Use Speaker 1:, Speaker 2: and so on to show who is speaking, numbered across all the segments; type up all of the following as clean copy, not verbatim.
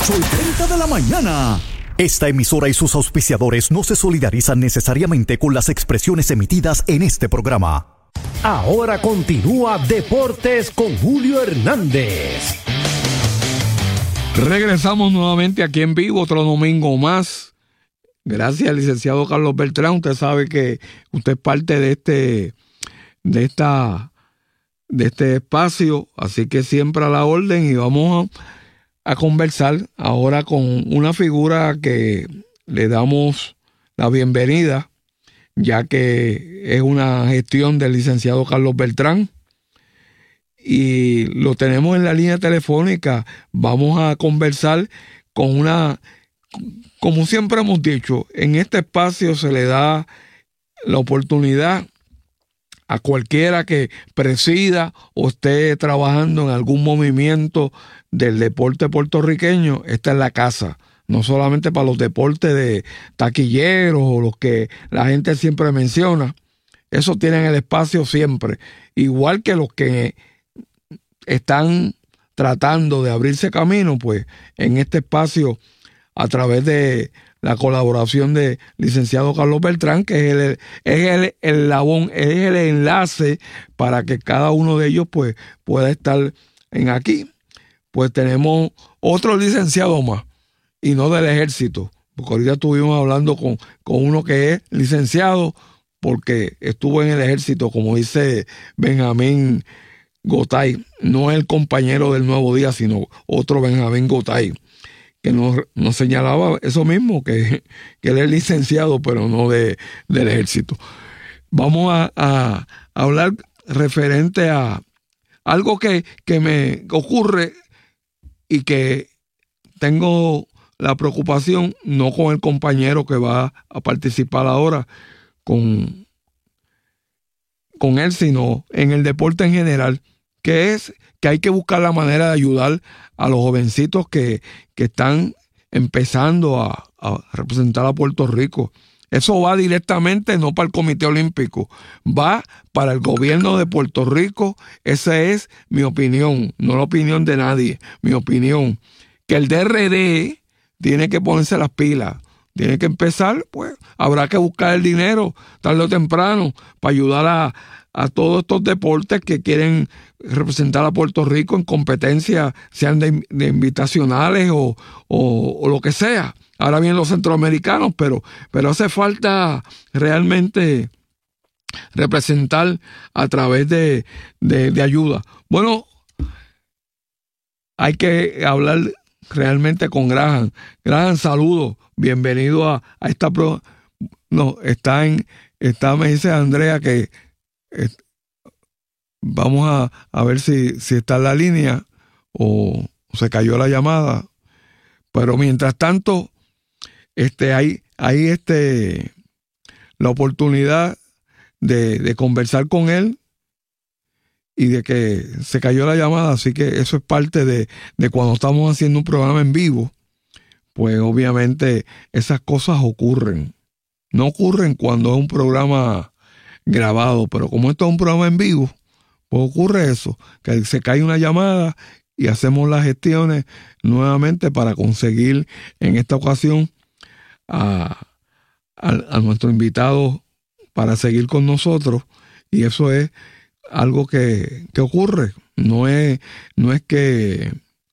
Speaker 1: 8:30 de la mañana. Esta emisora y sus auspiciadores no se solidarizan necesariamente con las expresiones emitidas en este programa.
Speaker 2: Ahora continúa Deportes con Julio Hernández.
Speaker 3: Regresamos nuevamente aquí en vivo, otro domingo más. Gracias, licenciado Carlos Beltrán. Usted sabe que usted es parte de este espacio, así que siempre a la orden, y vamos a conversar ahora con una figura que le damos la bienvenida, ya que es una gestión del licenciado Carlos Beltrán, y lo tenemos en la línea telefónica. Vamos a conversar con como siempre hemos dicho, en este espacio se le da la oportunidad a cualquiera que presida o esté trabajando en algún movimiento del deporte puertorriqueño. Esta es la casa, no solamente para los deportes de taquilleros o los que la gente siempre menciona. Eso tienen el espacio siempre, igual que los que están tratando de abrirse camino, pues en este espacio, a través de la colaboración de licenciado Carlos Beltrán, que es el eslabón, es el enlace para que cada uno de ellos pues pueda estar en aquí. Pues tenemos otro licenciado más, y no del ejército, porque ahorita estuvimos hablando con uno que es licenciado porque estuvo en el ejército, como dice Benjamín Gotay, no el compañero del Nuevo Día, sino otro Benjamín Gotay, que nos señalaba eso mismo, que él es licenciado, pero no del ejército. Vamos a hablar referente a algo que me ocurre y que tengo la preocupación, no con el compañero que va a participar ahora, con él, sino en el deporte en general, que es que hay que buscar la manera de ayudar a los jovencitos que están empezando a representar a Puerto Rico. Eso va directamente, no para el Comité Olímpico, va para el gobierno de Puerto Rico. Esa es mi opinión, no la opinión de nadie, mi opinión. Que el DRD tiene que ponerse las pilas, tiene que empezar, pues habrá que buscar el dinero tarde o temprano para ayudar a todos estos deportes que quieren representar a Puerto Rico en competencia, sean de invitacionales o lo que sea. Ahora vienen los centroamericanos, pero hace falta realmente representar a través de ayuda. Bueno, hay que hablar realmente con Graham. Graham, saludos, bienvenido a esta prueba. No, me dice Andrea que vamos a ver si está en la línea o se cayó la llamada. Pero mientras tanto, hay la oportunidad de conversar con él, y de que se cayó la llamada, así que eso es parte de cuando estamos haciendo un programa en vivo. Pues obviamente esas cosas ocurren. No ocurren cuando es un programa grabado, pero como esto es un programa en vivo, pues ocurre eso, que se cae una llamada y hacemos las gestiones nuevamente para conseguir en esta ocasión a nuestro invitado para seguir con nosotros, y eso es algo que ocurre. No es que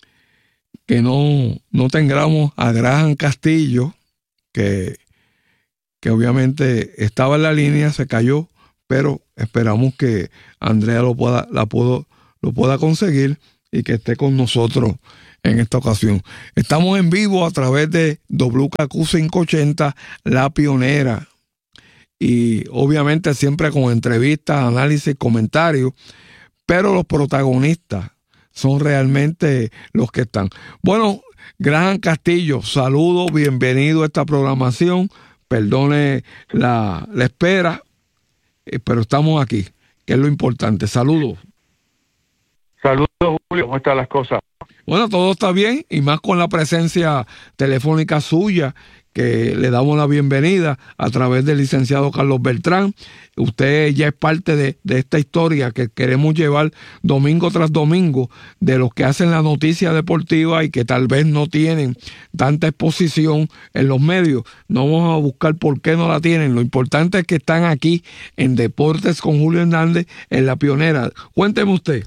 Speaker 3: no tengamos a Graham Castillo, que obviamente estaba en la línea, se cayó, pero esperamos que Andrea lo pueda conseguir y que esté con nosotros en esta ocasión. Estamos en vivo a través de WKQ 580, La Pionera, y obviamente siempre con entrevistas, análisis, comentarios, pero los protagonistas son realmente los que están. Bueno, Graham Castillo, saludos, bienvenido a esta programación. Perdone la espera, pero estamos aquí, que es lo importante. Saludos.
Speaker 4: Saludos, Julio, ¿cómo están las cosas?
Speaker 3: Bueno, todo está bien, y más con la presencia telefónica suya, que le damos la bienvenida a través del licenciado Carlos Beltrán. Usted ya es parte de esta historia que queremos llevar domingo tras domingo, de los que hacen la noticia deportiva y que tal vez no tienen tanta exposición en los medios. No vamos a buscar por qué no la tienen. Lo importante es que están aquí en Deportes con Julio Hernández, en La Pionera. Cuénteme usted.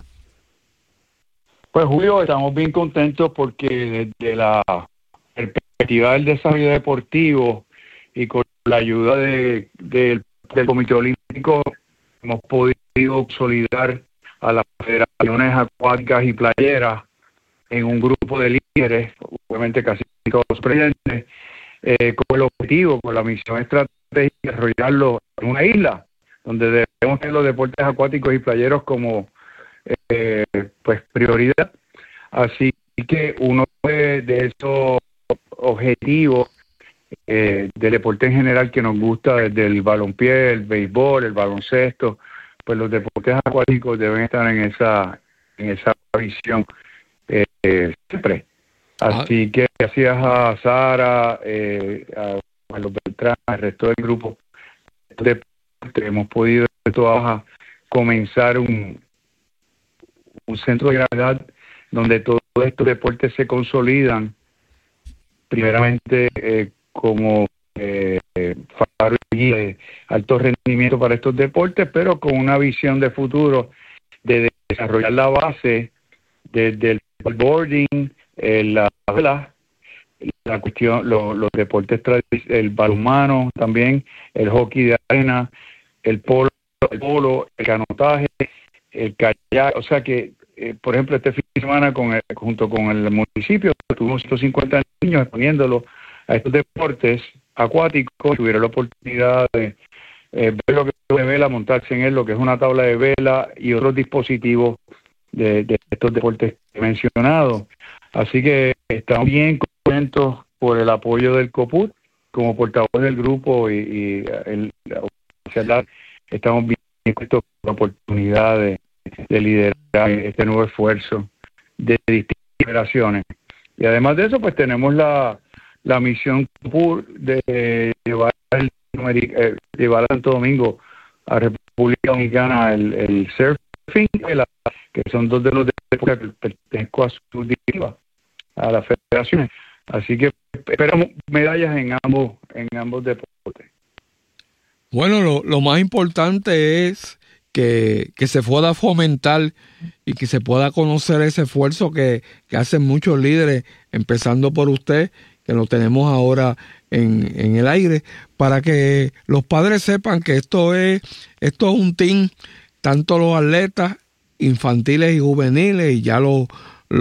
Speaker 4: Pues Julio, estamos bien contentos porque desde la perspectiva del desarrollo deportivo y con la ayuda del Comité Olímpico hemos podido consolidar a las federaciones acuáticas y playeras en un grupo de líderes, obviamente casi todos presentes, con el objetivo, con la misión estratégica de desarrollarlo en una isla, donde debemos tener los deportes acuáticos y playeros como pues prioridad. Así que uno de esos objetivos del deporte en general que nos gusta, desde el balompié, el béisbol, el baloncesto, pues los deportes acuáticos deben estar en esa visión siempre. Así que gracias a Sara, a los Beltrán, al resto del grupo de deporte, hemos podido comenzar un centro de gravedad donde todos estos deportes se consolidan, primeramente como faro y guía de alto rendimiento para estos deportes, pero con una visión de futuro de desarrollar la base desde el boarding, la cuestión, los deportes el balonmano también, el hockey de arena, el polo, el canotaje, el kayak. O sea que, por ejemplo, este fin de semana junto con el municipio tuvimos 150 niños exponiéndolos a estos deportes acuáticos. Tuvieron la oportunidad de ver lo que es vela, montarse en él, lo que es una tabla de vela y otros dispositivos de estos deportes que he mencionado. Así que estamos bien contentos por el apoyo del COPUT como portavoz del grupo y estamos bien contentos por la oportunidad de liderar este nuevo esfuerzo de distintas generaciones. Y además de eso, pues tenemos la misión COPUT de llevar a Santo Domingo, a República Dominicana, el surfing, que son dos de los deportes que pertenezco a su directiva, a las federaciones. Así que esperamos medallas en ambos deportes.
Speaker 3: Bueno, lo más importante es que se pueda fomentar y que se pueda conocer ese esfuerzo que hacen muchos líderes, empezando por usted, que lo tenemos ahora en el aire, para que los padres sepan que esto es un team, tanto los atletas infantiles y juveniles, y ya los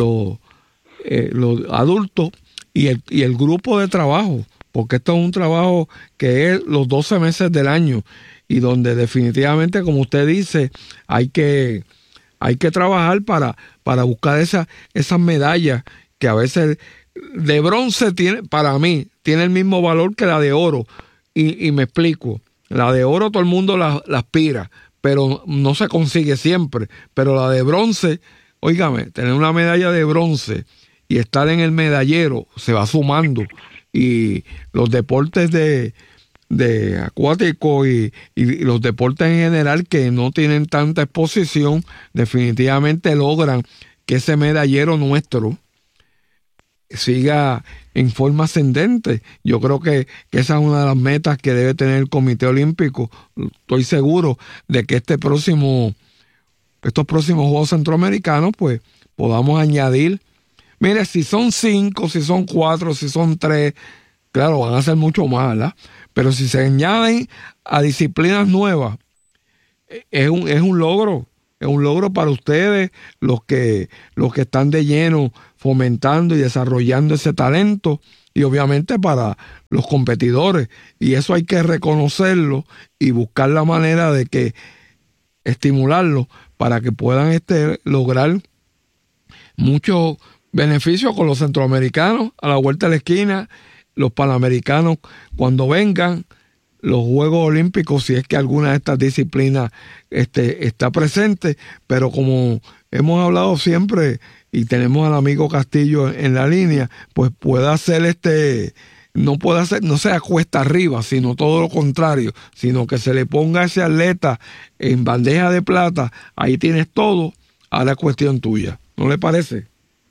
Speaker 3: adultos, y el grupo de trabajo, porque esto es un trabajo que es los 12 meses del año, y donde definitivamente, como usted dice, hay que trabajar para buscar esas medallas que a veces de bronce para mí tiene el mismo valor que la de oro, y me explico. La de oro todo el mundo la aspira, pero no se consigue siempre. Pero la de bronce, óigame, tener una medalla de bronce y estar en el medallero se va sumando, y los deportes de acuático y los deportes en general que no tienen tanta exposición definitivamente logran que ese medallero nuestro siga en forma ascendente. Yo creo que esa es una de las metas que debe tener el Comité Olímpico. Estoy seguro de que estos próximos Juegos Centroamericanos pues podamos añadir, mire, si son 5, si son 4, si son 3, claro, van a ser mucho más, ¿verdad? Pero si se añaden a disciplinas nuevas, es un logro. Es un logro para ustedes, los que están de lleno fomentando y desarrollando ese talento, y obviamente para los competidores. Y eso hay que reconocerlo y buscar la manera de que estimularlo para que puedan lograr muchos beneficios con los centroamericanos a la vuelta de la esquina, los panamericanos cuando vengan, los Juegos Olímpicos, si es que alguna de estas disciplinas está presente. Pero como hemos hablado siempre, y tenemos al amigo Castillo en la línea, pues pueda hacer no sea cuesta arriba, sino todo lo contrario, sino que se le ponga a ese atleta en bandeja de plata, ahí tienes todo, ahora es cuestión tuya. ¿No le parece?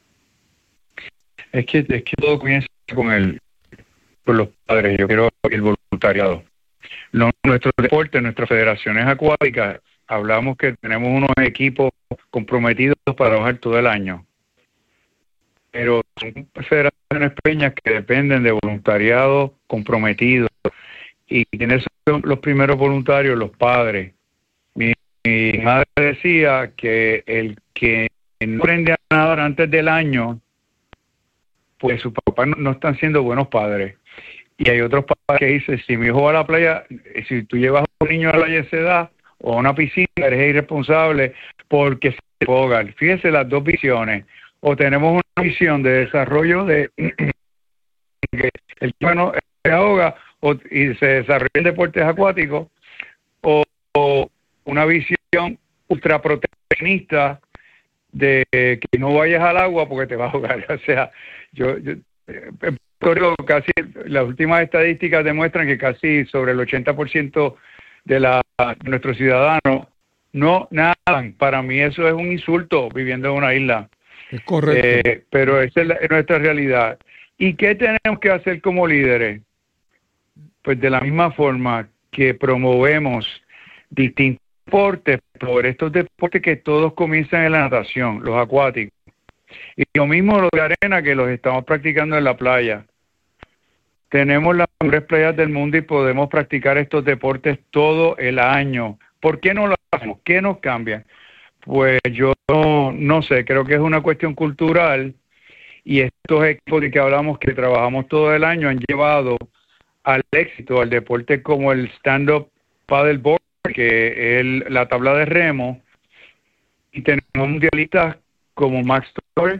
Speaker 4: Es que todo comienza con los padres, yo quiero el voluntariado. Nuestros deportes, nuestras federaciones acuáticas, hablamos que tenemos unos equipos comprometidos para trabajar todo el año. Pero son federaciones pequeñas que dependen de voluntariado comprometido. Y quienes son los primeros voluntarios, los padres. Mi madre decía que el que no aprende a nadar antes del año, pues sus papás no están siendo buenos padres. Y hay otros padres que dicen, si mi hijo va a la playa, si tú llevas a un niño a la playa de esa edad o a una piscina, eres irresponsable porque se puede ahogar. Fíjese las dos visiones. O tenemos una visión de desarrollo de que el humano se ahoga y se desarrolla en deportes acuáticos, o una visión ultraproteccionista de que no vayas al agua porque te vas a ahogar. O sea, yo casi las últimas estadísticas demuestran que casi sobre el 80% de nuestros ciudadanos no nadan. Para mí eso es un insulto viviendo en una isla.
Speaker 3: Es correcto.
Speaker 4: Pero esa es nuestra realidad. ¿Y qué tenemos que hacer como líderes? Pues de la misma forma que promovemos distintos deportes, por estos deportes que todos comienzan en la natación, los acuáticos. Y lo mismo los de arena que los estamos practicando en la playa. Tenemos las mejores playas del mundo y podemos practicar estos deportes todo el año. ¿Por qué no lo hacemos? ¿Qué nos cambia? Pues yo no sé, creo que es una cuestión cultural, y estos equipos de que hablamos que trabajamos todo el año han llevado al éxito al deporte como el stand-up paddleboard, que es la tabla de remo, y tenemos mundialistas como Max Torres,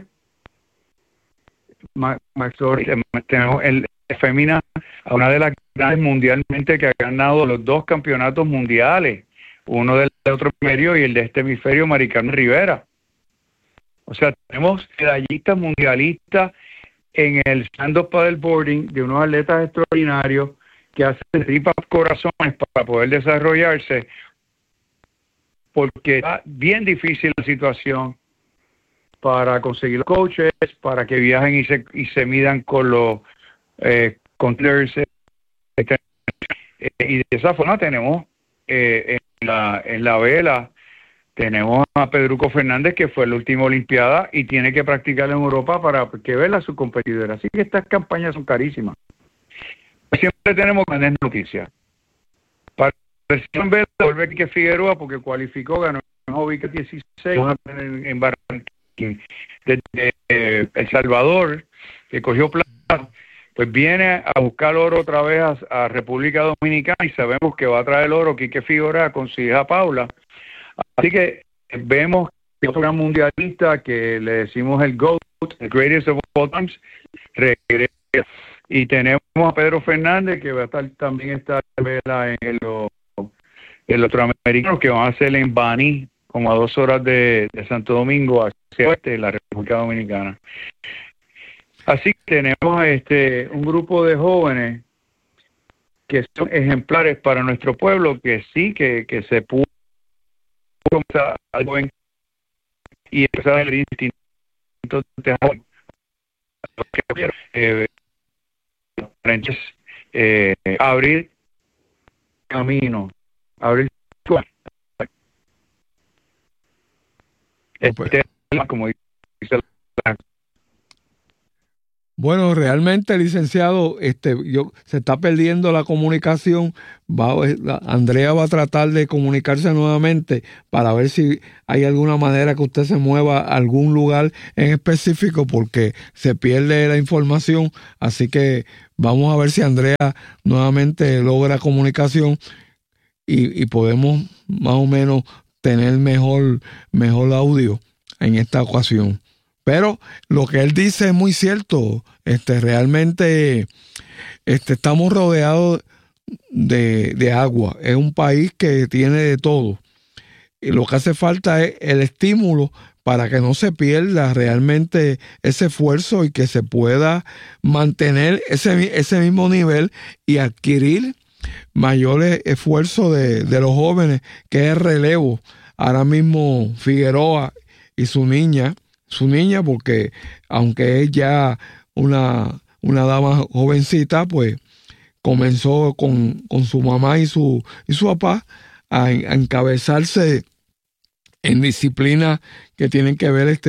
Speaker 4: tenemos el femina, una de las grandes mundialmente que ha ganado los 2 campeonatos mundiales, uno del otro hemisferio y el de este hemisferio, Mari Carmen Rivera. O sea, tenemos medallistas mundialistas en el stand-up paddleboarding de unos atletas extraordinarios que hacen tripas corazones para poder desarrollarse, porque está bien difícil la situación para conseguir los coaches, para que viajen y se midan con los containers. Y de esa forma tenemos en la vela, tenemos a Pedruco Fernández, que fue la última Olimpiada y tiene que practicar en Europa para que vela su competidora. Así que estas campañas son carísimas. Siempre tenemos grandes noticias. Para recién vela, vuelve que Figueroa, porque cualificó, ganó en Jovica 16 en Barranquilla. Desde El Salvador, que cogió plata, pues viene a buscar oro otra vez a República Dominicana, y sabemos que va a traer el oro Quique Figueroa con su hija Paula. Así que vemos que otro gran mundialista que le decimos el GOAT, el greatest of all times, regresa. Y tenemos a Pedro Fernández, que va a estar también en los otroamericanos, que van a hacer en Baní, como a 2 horas de Santo Domingo, hacia oeste de la República Dominicana. Así que tenemos un grupo de jóvenes que son ejemplares para nuestro pueblo, que sí, que se pudo comenzar algo y empezar a ver distintos abrir camino, abrir como dice la...
Speaker 3: Bueno, realmente, licenciado, se está perdiendo la comunicación. Andrea va a tratar de comunicarse nuevamente para ver si hay alguna manera que usted se mueva a algún lugar en específico, porque se pierde la información. Así que vamos a ver si Andrea nuevamente logra comunicación y podemos más o menos tener mejor audio en esta ocasión. Pero lo que él dice es muy cierto. Realmente estamos rodeados de agua. Es un país que tiene de todo. Y lo que hace falta es el estímulo para que no se pierda realmente ese esfuerzo y que se pueda mantener ese mismo nivel y adquirir mayores esfuerzos de los jóvenes, que es relevo. Ahora mismo Figueroa y su niña, porque aunque es ya una dama jovencita, pues comenzó con su mamá y su papá a encabezarse en disciplinas que tienen que ver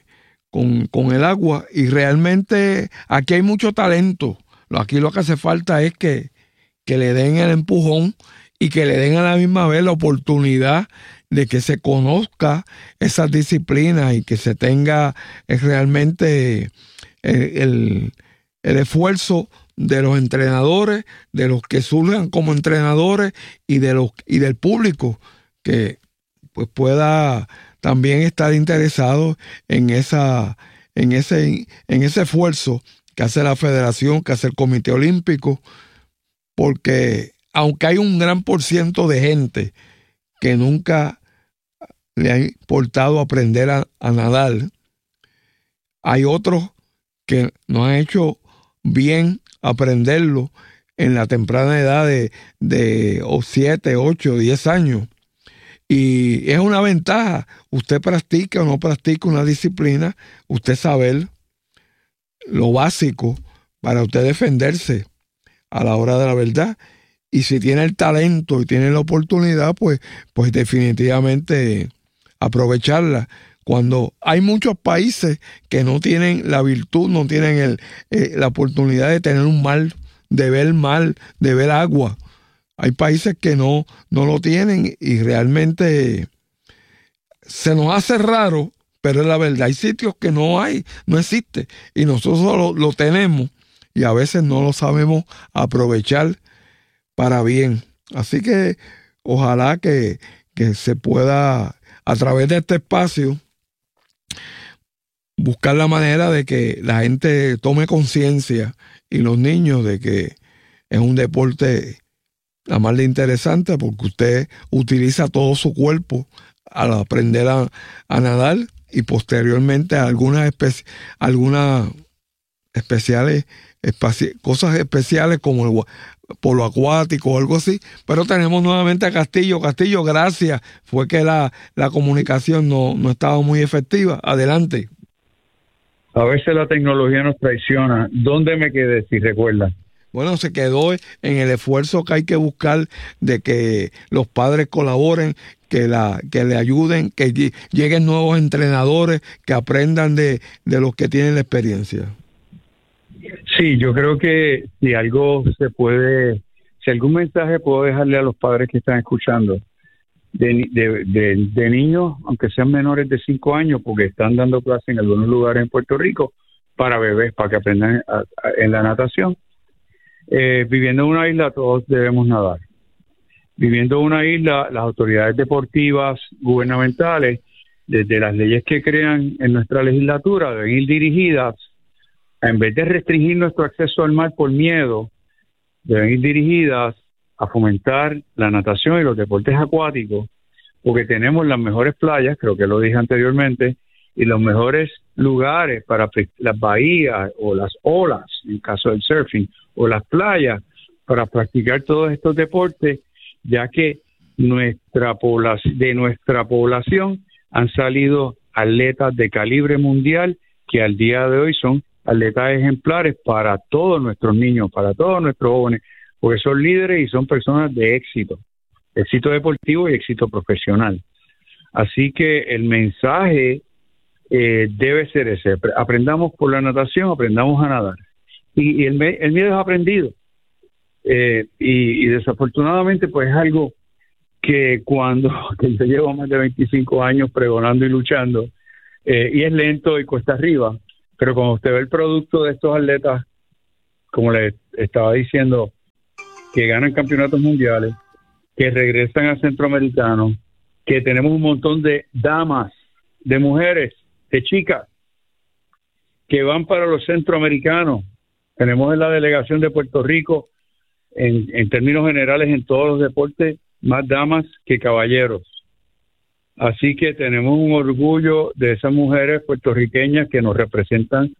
Speaker 3: con el agua, y realmente aquí hay mucho talento. Aquí lo que hace falta es que le den el empujón y que le den a la misma vez la oportunidad de que se conozca esas disciplinas y que se tenga realmente el esfuerzo de los entrenadores, de los que surjan como entrenadores y del público que pues pueda también estar interesado en ese esfuerzo que hace la federación, que hace el Comité Olímpico, porque aunque hay un gran % de gente que nunca le ha importado aprender a nadar, hay otros que no han hecho bien aprenderlo en la temprana edad de 7, 8, 10 años. Y es una ventaja. Usted practica o no practica una disciplina, usted saber lo básico para usted defenderse a la hora de la verdad. Y si tiene el talento y tiene la oportunidad, pues definitivamente aprovecharla. Cuando hay muchos países que no tienen la virtud, no tienen la oportunidad de tener un mar, de ver agua. Hay países que no lo tienen y realmente se nos hace raro, pero es la verdad. Hay sitios que no existe, y nosotros lo tenemos y a veces no lo sabemos aprovechar para bien. Así que ojalá que se pueda, a través de este espacio, buscar la manera de que la gente tome conciencia, y los niños, de que es un deporte la más interesante, porque usted utiliza todo su cuerpo al aprender a nadar, y posteriormente algunas cosas especiales como el polo acuático o algo así. Pero tenemos nuevamente a Castillo. Castillo, gracias. Fue que la comunicación no estaba muy efectiva. Adelante.
Speaker 4: A veces la tecnología nos traiciona. ¿Dónde me quedé, si recuerdas?
Speaker 3: Bueno, se quedó en el esfuerzo que hay que buscar de que los padres colaboren, que le ayuden, que lleguen nuevos entrenadores, que aprendan de los que tienen la experiencia.
Speaker 4: Sí, yo creo que si algún mensaje puedo dejarle a los padres que están escuchando, de niños, aunque sean menores de 5 años, porque están dando clase en algunos lugares en Puerto Rico para bebés, para que aprendan en la natación. Viviendo en una isla, todos debemos nadar. Viviendo en una isla, las autoridades deportivas gubernamentales, desde las leyes que crean en nuestra legislatura, deben ir dirigidas, en vez de restringir nuestro acceso al mar por miedo, deben ir dirigidas a fomentar la natación y los deportes acuáticos, porque tenemos las mejores playas, creo que lo dije anteriormente, y los mejores lugares para las bahías o las olas, en caso del surfing, o las playas, para practicar todos estos deportes, ya que de nuestra población han salido atletas de calibre mundial que al día de hoy son atletas ejemplares para todos nuestros niños, para todos nuestros jóvenes, porque son líderes y son personas de éxito deportivo y éxito profesional. Así que el mensaje debe ser ese: aprendamos por la natación, aprendamos a nadar. Y el miedo es aprendido. Y desafortunadamente pues es algo que que yo llevo más de 25 años pregonando y luchando, y es lento y cuesta arriba, pero cuando usted ve el producto de estos atletas, como les estaba diciendo, que ganan campeonatos mundiales, que regresan a centroamericanos, que tenemos un montón de damas, de mujeres, de chicas que van para los centroamericanos. Tenemos en la delegación de Puerto Rico, en términos generales, en todos los deportes, más damas que caballeros. Así que tenemos un orgullo de esas mujeres puertorriqueñas que nos representan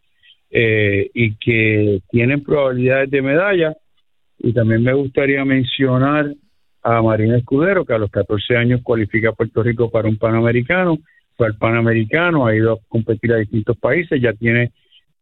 Speaker 4: y que tienen probabilidades de medalla. Y también me gustaría mencionar a Marina Escudero, que a los 14 años cualifica a Puerto Rico para un Panamericano, fue al Panamericano, ha ido a competir a distintos países, ya tiene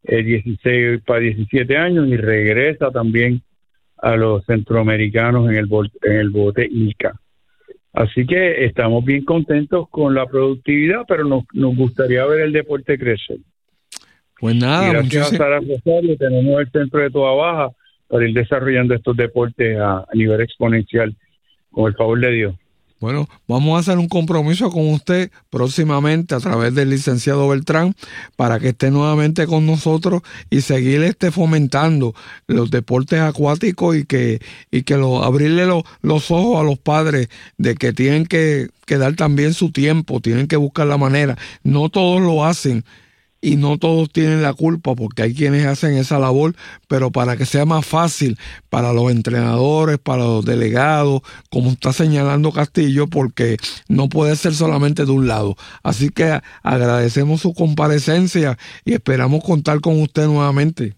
Speaker 4: 16 para 17 años y regresa también a los centroamericanos en el bote ICA. Así que estamos bien contentos con la productividad, pero nos gustaría ver el deporte crecer.
Speaker 3: Pues nada,
Speaker 4: y gracias a Sara Rosario tenemos el Centro de Toda Baja para ir desarrollando estos deportes a nivel exponencial, con el favor de Dios.
Speaker 3: Bueno, vamos a hacer un compromiso con usted próximamente a través del licenciado Beltrán para que esté nuevamente con nosotros y seguir fomentando los deportes acuáticos y que abrirle los ojos a los padres de que tienen que dar también su tiempo, tienen que buscar la manera. No todos lo hacen. Y no todos tienen la culpa porque hay quienes hacen esa labor, pero para que sea más fácil para los entrenadores, para los delegados, como está señalando Castillo, porque no puede ser solamente de un lado. Así que agradecemos su comparecencia y esperamos contar con usted nuevamente.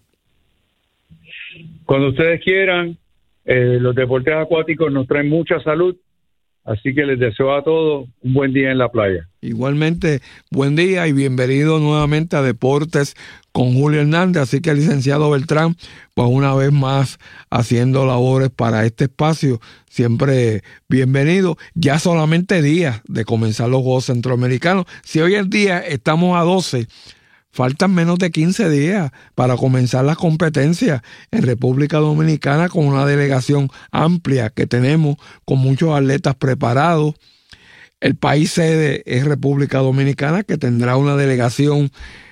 Speaker 4: Cuando ustedes quieran, los deportes acuáticos nos traen mucha salud. Así que les deseo a todos un buen día en la playa.
Speaker 3: Igualmente, buen día y bienvenido nuevamente a Deportes con Julio Hernández. Así que el licenciado Beltrán, pues una vez más haciendo labores para este espacio, siempre bienvenido. Ya solamente días de comenzar los Juegos Centroamericanos. Si hoy en día estamos a 12, faltan menos de 15 días para comenzar las competencias en República Dominicana con una delegación amplia que tenemos, con muchos atletas preparados. El país sede es República Dominicana, que tendrá una delegación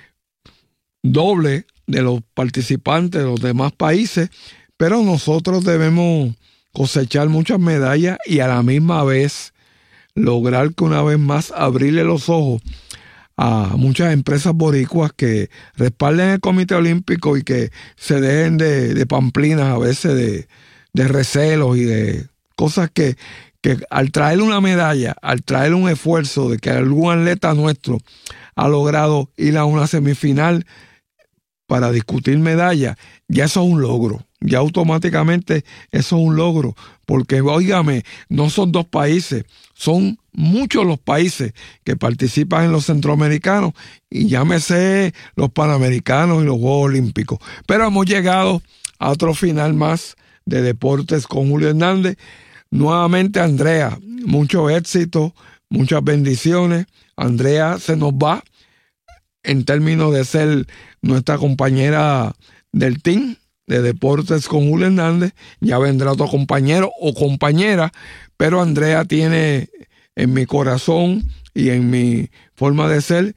Speaker 3: doble de los participantes de los demás países, pero nosotros debemos cosechar muchas medallas y a la misma vez lograr que una vez más abrirle los ojos a muchas empresas boricuas que respalden el Comité Olímpico y que se dejen de pamplinas a veces de recelos y de cosas que al traer una medalla, al traer un esfuerzo de que algún atleta nuestro ha logrado ir a una semifinal para discutir medalla, ya eso es un logro. Ya automáticamente eso es un logro, porque óigame, no son 2 países, son muchos los países que participan en los centroamericanos y llámese los panamericanos y los Juegos Olímpicos. Pero hemos llegado a otro final más de Deportes con Julio Hernández. Nuevamente, Andrea, mucho éxito, muchas bendiciones. Andrea se nos va en términos de ser nuestra compañera del team de Deportes con Julio Hernández. Ya vendrá otro compañero o compañera, pero Andrea tiene en mi corazón y en mi forma de ser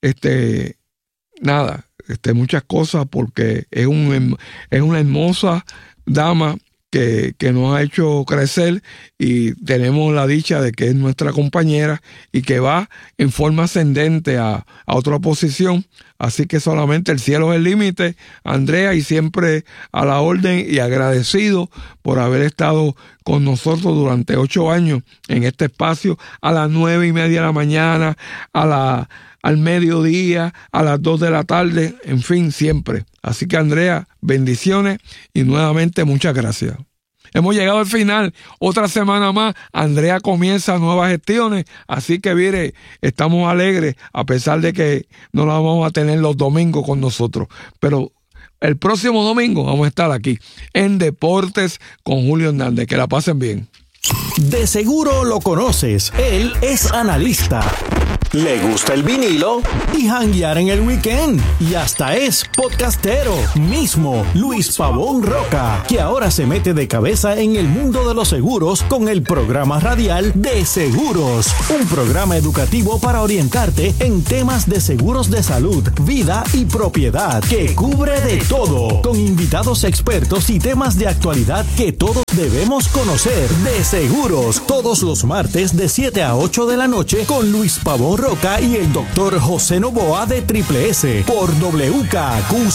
Speaker 3: muchas cosas, porque es una hermosa dama que nos ha hecho crecer y tenemos la dicha de que es nuestra compañera y que va en forma ascendente a otra posición. Así que solamente el cielo es el límite, Andrea, y siempre a la orden y agradecido por haber estado con nosotros durante 8 años en este espacio, a las 9:30 de la mañana, al mediodía, a las 2 de la tarde, en fin, siempre. Así que, Andrea, bendiciones y nuevamente muchas gracias. Hemos llegado al final, otra semana más. Andrea comienza nuevas gestiones, así que mire, estamos alegres a pesar de que no la vamos a tener los domingos con nosotros. Pero el próximo domingo vamos a estar aquí en Deportes con Julio Hernández. Que la pasen bien.
Speaker 1: De seguro lo conoces, él es analista. Le gusta el vinilo y janguear en el weekend. Y hasta es podcastero. Mismo Luis Pavón Roca, que ahora se mete de cabeza en el mundo de los seguros con el programa radial De Seguros. Un programa educativo para orientarte en temas de seguros de salud, vida y propiedad, que cubre de todo. Con invitados expertos y temas de actualidad que todos debemos conocer. De Seguros, todos los martes de 7 a 8 de la noche con Luis Pavón Roca y el doctor José Novoa de Triple S por WKQ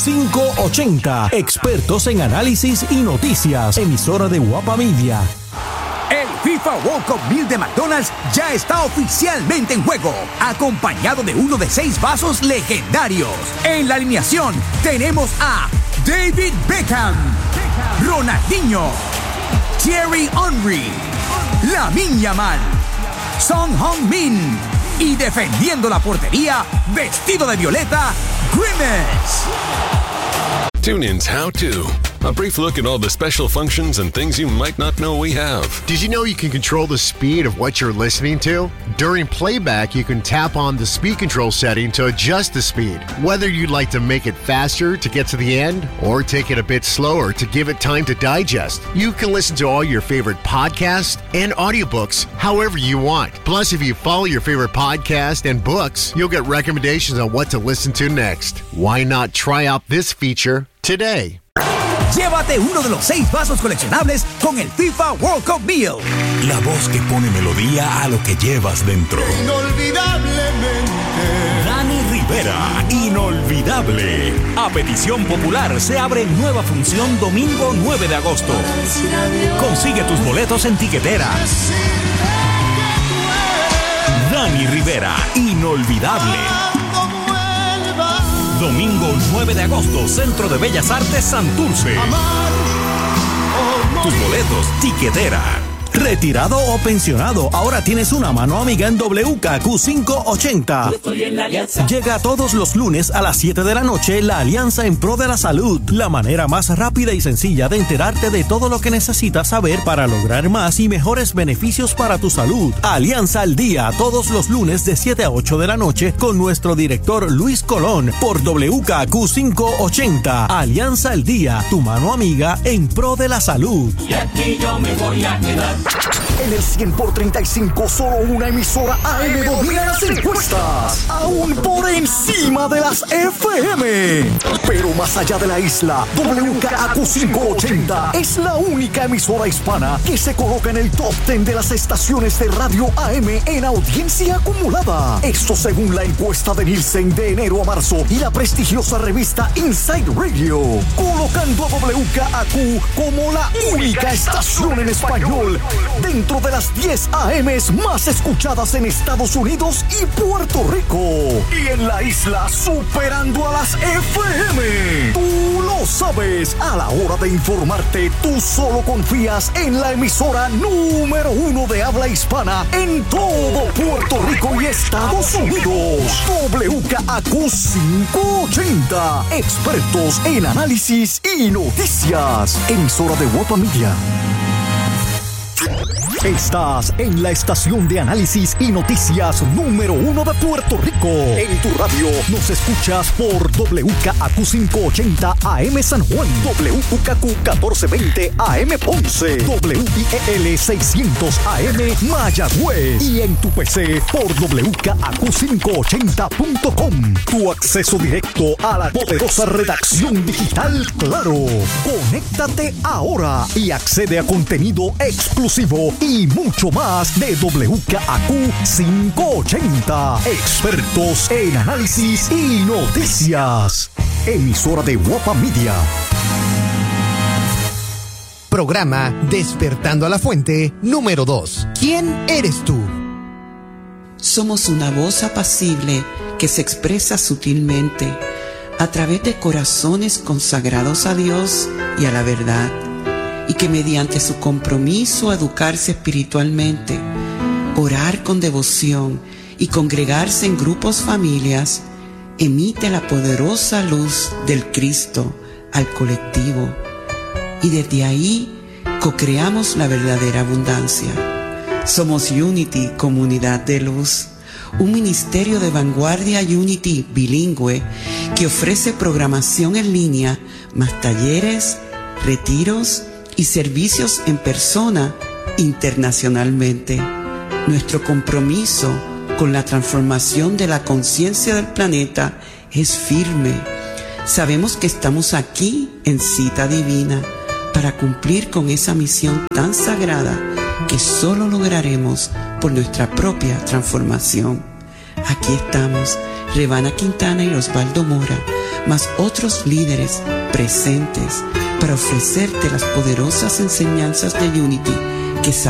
Speaker 1: 580. Expertos en análisis y noticias. Emisora de Guapa Media.
Speaker 2: El
Speaker 5: FIFA World Cup Meal de McDonald's ya está oficialmente en juego, acompañado de uno de 6 vasos legendarios. En la alineación tenemos a David Beckham, Ronaldinho, Thierry Henry, Lamine Yamal, Son Heung-min y defendiendo la portería, vestido de violeta, Grimace.
Speaker 6: TuneIn's How To. A brief look at all the special functions and things you might not know we have.
Speaker 7: Did you know you can control the speed of what you're listening to? During playback, you can tap on the speed control setting to adjust the speed. Whether you'd like to make it faster to get to the end or take it a bit slower to give it time to digest, you can listen to all your favorite podcasts and audiobooks however you want. Plus, if you follow your favorite podcast and books, you'll get recommendations on what to listen to next. Why not try out this feature today?
Speaker 5: Llévate uno de los 6 vasos coleccionables con el FIFA World Cup Meal.
Speaker 8: La voz que pone melodía a lo que llevas dentro.
Speaker 9: Inolvidablemente.
Speaker 8: Dani Rivera, Inolvidable. A petición popular se abre nueva función domingo 9 de agosto. Consigue tus boletos en Tiquetera. Dani Rivera, Inolvidable. Domingo 9 de agosto, Centro de Bellas Artes Santurce. Tus boletos, Tiquetera.
Speaker 1: Retirado o pensionado, ahora tienes una mano amiga en WKQ 580. Llega todos los lunes a las 7 de la noche la Alianza en Pro de la Salud, la manera más rápida y sencilla de enterarte de todo lo que necesitas saber para lograr más y mejores beneficios para tu salud. Alianza al Día, todos los lunes de 7 a 8 de la noche con nuestro director Luis Colón por WKQ 580. Alianza al Día, tu mano amiga en Pro de la Salud.
Speaker 9: Y aquí yo me voy a quedar.
Speaker 10: En el 100 por 35, solo una emisora AM domina las encuestas, aún por encima de las FM. Pero más allá de la isla, WKQ 580 es la única emisora hispana que se coloca en el top 10 de las estaciones de radio AM en audiencia acumulada. Esto según la encuesta de Nielsen de enero a marzo y la prestigiosa revista Inside Radio, colocando a WKQ como la única estación en español dentro de las 10 AMs más escuchadas en Estados Unidos y Puerto Rico. Y en la isla superando a las FM. Tú lo sabes. A la hora de informarte, tú solo confías en la emisora número 1 de habla hispana en todo Puerto Rico y Estados Unidos. WKQ 580. Expertos en análisis y noticias. Emisora de Guapa Media. Estás en la estación de análisis y noticias número 1 de Puerto Rico. En tu radio nos escuchas por WKQ 580 AM San Juan, WKQ 1420 AM Ponce, WIEL 600 AM Mayagüez y en tu PC por WKQ580.com. Tu acceso directo a la poderosa redacción digital Claro. Conéctate ahora y accede a contenido exclusivo y mucho más de WKQ 580. Expertos en análisis y noticias. Emisora de Guapa Media.
Speaker 11: Programa Despertando a la Fuente número 2. ¿Quién eres tú?
Speaker 12: Somos una voz apacible que se expresa sutilmente a través de corazones consagrados a Dios y a la verdad, y que mediante su compromiso a educarse espiritualmente, orar con devoción y congregarse en grupos familias, emite la poderosa luz del Cristo al colectivo, y desde ahí co-creamos la verdadera abundancia. Somos Unity, Comunidad de Luz, un ministerio de vanguardia Unity bilingüe que ofrece programación en línea, más talleres, retiros y servicios en persona internacionalmente. Nuestro compromiso con la transformación de la conciencia del planeta es firme. Sabemos que estamos aquí en cita divina para cumplir con esa misión tan sagrada que solo lograremos por nuestra propia transformación. Aquí estamos, Revana Quintana y Osvaldo Mora, más otros líderes presentes para ofrecerte las poderosas enseñanzas de Unity que